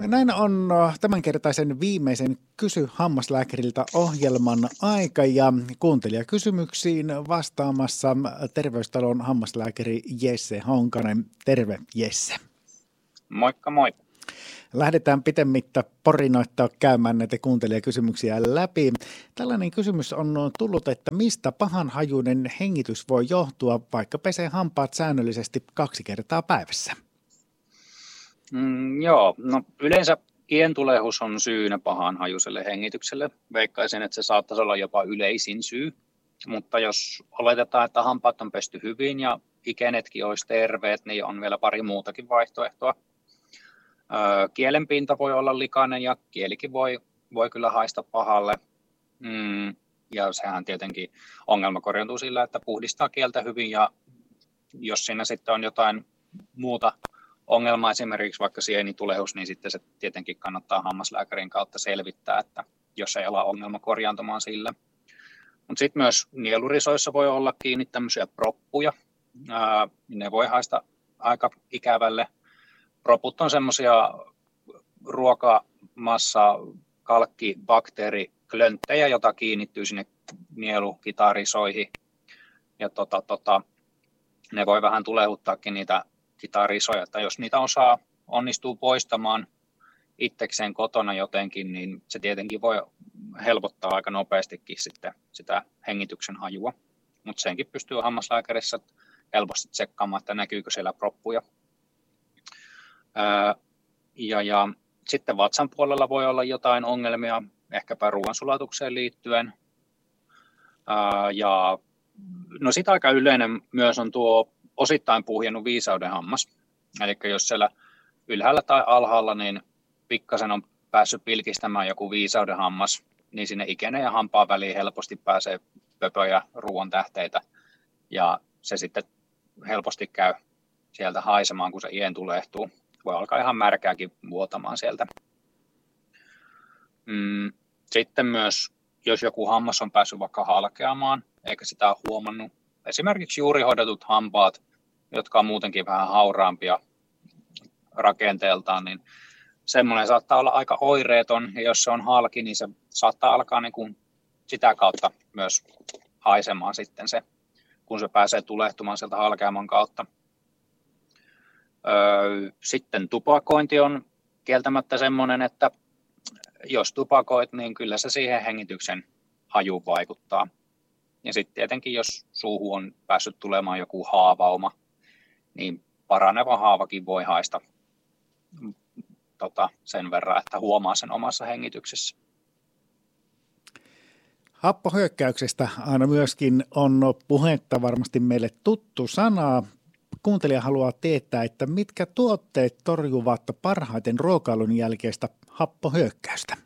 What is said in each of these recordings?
Näin on tämänkertaisen viimeisen Kysy hammaslääkäriltä -ohjelman aika ja kuuntelijakysymyksiin vastaamassa Terveystalon hammaslääkäri Jesse Honkanen. Terve Jesse. Moikka moi. Lähdetään pitemmittä porinoittaa käymään näitä kuuntelijakysymyksiä läpi. Tällainen kysymys on tullut, että mistä pahanhajuinen hengitys voi johtua, vaikka pesee hampaat säännöllisesti 2 kertaa päivässä? No yleensä ientulehus on syynä pahanhajuiselle hengitykselle. Veikkaisin, että se saattaisi olla jopa yleisin syy, mutta jos oletetaan, että hampaat on pesty hyvin ja ikenetkin olisi terveet, niin on vielä pari muutakin vaihtoehtoa. Kielen pinta voi olla likainen ja kielikin voi kyllä haista pahalle. Ja sehän tietenkin ongelma korjaantuu sillä, että puhdistaa kieltä hyvin, ja jos siinä sitten on jotain muuta ongelmaa, esimerkiksi vaikka sienitulehus, niin sitten se tietenkin kannattaa hammaslääkärin kautta selvittää, että jos ei ole ongelma korjaantumaan sillä. Mutta sitten myös nielurisoissa voi olla kiinni tämmöisiä proppuja. Ne voi haista aika ikävälle. Proput on semmoisia ruokamassa kalkkibakteeriklönttejä, jota kiinnittyy sinne nielukitarisoihin. Ja ne voi vähän tulehuttaakin niitä kitarisoja, että jos niitä onnistuu poistamaan itsekseen kotona jotenkin, niin se tietenkin voi helpottaa aika nopeastikin sitten sitä hengityksen hajua. Mutta senkin pystyy hammaslääkärissä helposti tsekkaamaan, että näkyykö siellä proppuja. Ja sitten vatsan puolella voi olla jotain ongelmia, ehkäpä ruoansulatukseen liittyen. No sitten aika yleinen myös on tuo osittain puhjennut viisauden hammas. Eli jos siellä ylhäällä tai alhaalla niin pikkasen on päässyt pilkistämään joku viisauden hammas, niin sinne ikeneen ja hampaan väliin helposti pääsee pöpöjä, ruoan tähteitä. Ja se sitten helposti käy sieltä haisemaan, kun se ien tulehtuu. Voi alkaa ihan märkääkin vuotamaan sieltä. Sitten myös, jos joku hammas on päässyt vaikka halkeamaan, eikä sitä ole huomannut, esimerkiksi juuri hoidetut hampaat, jotka on muutenkin vähän hauraampia rakenteeltaan, niin semmoinen saattaa olla aika oireeton, ja jos se on halki, niin se saattaa alkaa niin kuin sitä kautta myös haisemaan sitten se, kun se pääsee tulehtumaan sieltä halkeaman kautta. Sitten tupakointi on kieltämättä semmoinen, että jos tupakoit, niin kyllä se siihen hengityksen hajuun vaikuttaa. Ja sitten tietenkin, jos suuhun on päässyt tulemaan joku haavauma, niin paraneva haavakin voi haista sen verran, että huomaa sen omassa hengityksessä. Happohyökkäyksestä aina myöskin on puhetta, varmasti meille tuttu sana. Kuuntelija haluaa tietää, että mitkä tuotteet torjuvat parhaiten ruokailun jälkeistä happohyökkäystä?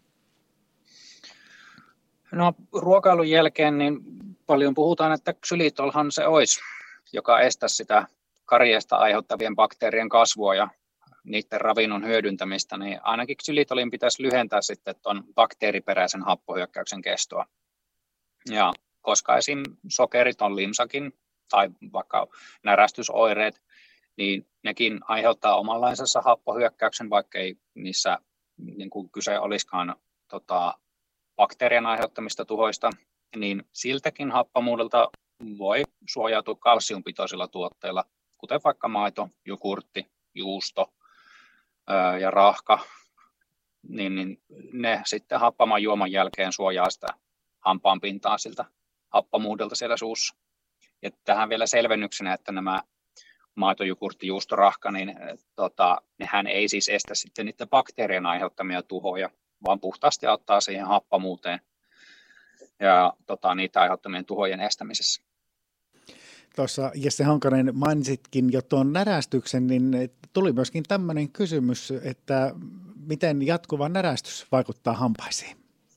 No ruokailun jälkeen niin paljon puhutaan, että ksylitolhan se olisi, joka estäisi sitä kariesta aiheuttavien bakteerien kasvua ja niiden ravinnon hyödyntämistä, niin ainakin ksylitolin pitäisi lyhentää sitten tuon bakteeriperäisen happohyökkäyksen kestoa. Ja koska esim. Sokerit on limsakin tai vaikka närästysoireet, niin nekin aiheuttaa omanlaisensa happohyökkäyksen, vaikka ei niissä niin kuin kyse olisikaan bakteerien aiheuttamista tuhoista, niin siltäkin happamuudelta voi suojautua kalsiumpitoisilla tuotteilla, kuten vaikka maito, jogurtti, juusto ja rahka, niin ne sitten happaman juoman jälkeen suojaa sitä hampaan pintaa siltä happamuudelta siellä suussa. Ja tähän vielä selvennyksenä, että nämä maito, jogurtti, juusto, rahka, niin nehän ei siis estä sitten niiden bakteerien aiheuttamia tuhoja, vaan puhtaasti auttaa siihen happamuuteen ja niitä aiheuttamien tuhojen estämisessä. Tuossa Jesse Honkanen mainitsitkin jo tuon närästyksen, niin tuli myöskin tämmöinen kysymys, että miten jatkuva närästys vaikuttaa hampaisiin?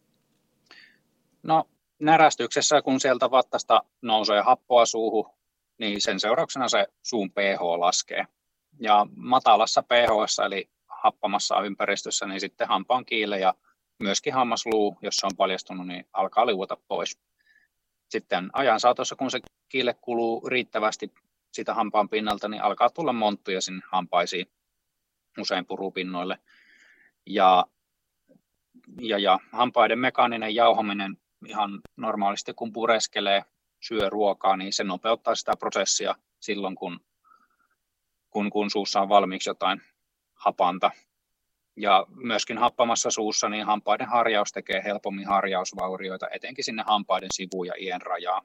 No närästyksessä, kun sieltä vatsasta nousee happoa suuhun, niin sen seurauksena se suun pH laskee. Ja matalassa pH:ssä eli happamassa ympäristössä, niin sitten hampaan kiille ja myöskin hammasluu, jos se on paljastunut, niin alkaa liuota pois. Sitten ajan saatossa, kun se kiille kuluu riittävästi sitä hampaan pinnalta, niin alkaa tulla monttuja sinne hampaisiin, usein purupinnoille. Ja hampaiden mekaaninen jauhaminen ihan normaalisti, kun pureskelee, syö ruokaa, niin se nopeuttaa sitä prosessia silloin, kun suussa on valmiiksi jotain hapanta. Ja myöskin happamassa suussa niin hampaiden harjaus tekee helpommin harjausvaurioita, etenkin sinne hampaiden sivu- ja ienrajaan.